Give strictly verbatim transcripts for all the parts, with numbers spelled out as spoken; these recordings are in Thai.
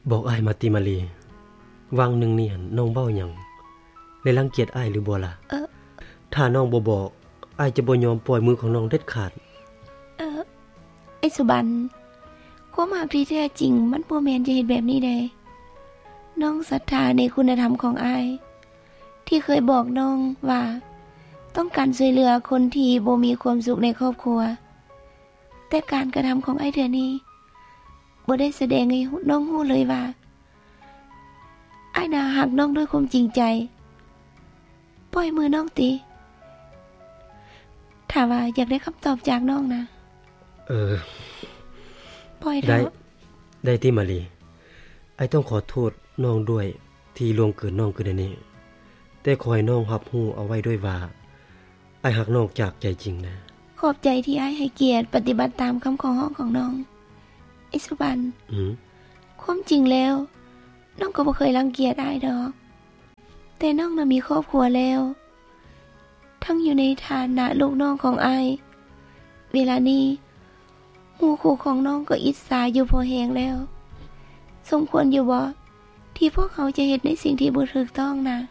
บอกอ้ายมาติมาลีวังหนึ่งนี่หั่นน้องเว้าหยังได้รังเกียจอ้ายหรือบ่ล่ะเออถ้าน้องบ่บอกอ้ายจะบ่ยอมปล่อยมือของน้องเด็ดขาดเออไอ้สุบันความรักที่แท้จริงมันบ่แม่นจะเฮ็ดแบบนี้ได้น้องศรัทธาในคุณธรรมของอ้ายที่เคยบอกน้องว่าต้องการช่วยเหลือคนที่บ่มีความสุขในครอบครัวแต่การกระทำของอ้ายเทื่อนี้บ่ได้แสดงให้น้องรู้เลยว่าอ้ายน่ารักน้องด้วยความจริงใจปล่อยมือน้องติถ้าว่าอยากได้คำตอบจากน้องนะเออปล่อยเถอะได้ได้ที่มาลีไอ้ต้องขอโทษน้องด้วยที่ล่วงเกินน้องเกินอันนี้แต่ขอให้น้องรับรู้เอาไว้ด้วยว่าไอ้ฮักน้องจากใจจริงนะขอบใจที่อ้ายให้เกียรติปฏิบัติตามคำขอร้องของน้องไอ้สุบันอือความจริงแล้วน้องก็บ่เคยรังเกียจอ้ายดอกแต่น้องน่ะมีครอบครัวแล้วทั้งอยู่ในฐานะลูกน้องของอ้ายเวลานี้หมู่คู่ของน้องก็อิจฉาอยู่พอแฮงแล้วสมควรอยู่บ่ที่พวกเขาจะเฮ็ดในสิ่งที่บ่ถูกต้องนะ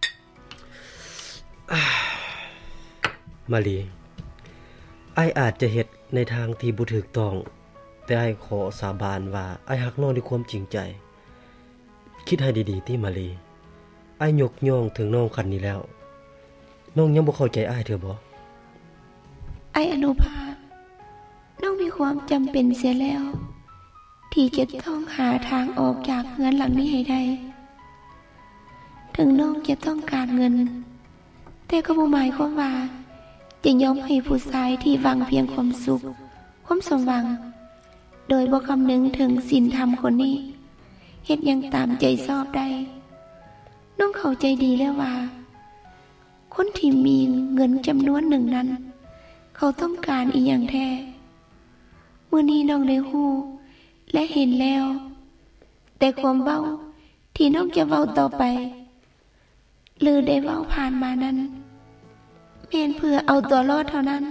มาลีไอ้อาจจะเฮ็ดในทางที่บ่ถูกต้องแต่ไอ้ขอสาบานว่าไอ้ฮักน้องด้วยความจริงใจคิดให้ดีๆติมาลีไอ้ยกย่องถึงน้องคันนี้แล้วน้องยังบ่เข้าใจอ้ายเถอะบ่ไอ้อนุภาพน้องมีความจำเป็นเสียแล้วที่จะต้องหาทางออกจากเงินหลังนี้ให้ได้ถึงน้องจะต้องการเงินแต่ก็บ่หมายความว่าจะยอมให้ผู้ชายที่หวังเพียงความสุขความสมหวังโดยบ่คำนึงถึงศีลธรรมคนนี้เฮ็ดหยังตามใจชอบได้น้องเข้าใจดีแล้วว่าคนที่มีเงินจำนวนหนึ่งนั้นเขาต้องการอีหยังแท้มื้อนี้น้องได้ฮู้และเห็นแล้วแต่ความเว้าที่น้องจะเว้าต่อไปหรือได้เว้าผ่านมานั้นแม่นเพื่อเอาตัวรอดเท่านั้น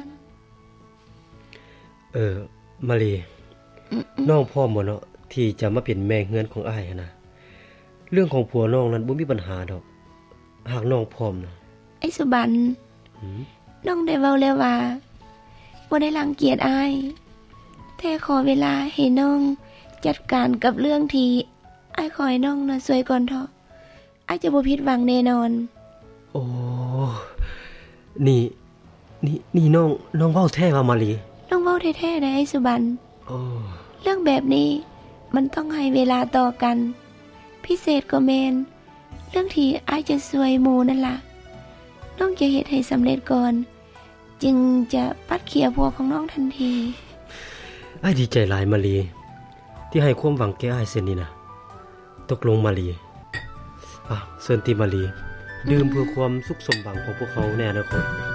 เออมาลีน้องพร้อมบ่เนาะที่จะมาเป็นแม่เฮือนของอ้ายนะเรื่องของผัวน้องนั้นบ่มีปัญหาดอกหากน้องพร้อมนะไอ้สุบันน้องได้เว้าแล้วว่าบ่ได้รังเกียจอ้ายแต่ขอเวลาให้น้องจัดการกับเรื่องที่อ้ายขอให้น้องน่ะช่วยก่อนเถอะอ้ายจะบ่ผิดหวังแน่นอนโอ้นี่นี่นี่น้องน้องเว้าแท้ว่ามาลีน้องเว้าแท้ๆนะไอ้สุบันโอ้เรื่องแบบนี้มันต้องให้เวลาต่อกันพิเศษก็แม่นเรื่องที่อ้ายจะช่วยหมู่นั่นล่ะน้องจะเฮ็ดให้สำเร็จก่อนจึงจะปัดเขียผัวของน้องทันทีอ้ายดีใจหลายมาลีที่ให้ความหวังแก่อ้ายเช่นนี้นะตกลงมาลีอ่ะเชิญติมาลีดื่มเพื่อความสุขสมหวังของพวกเขาแน่นะครั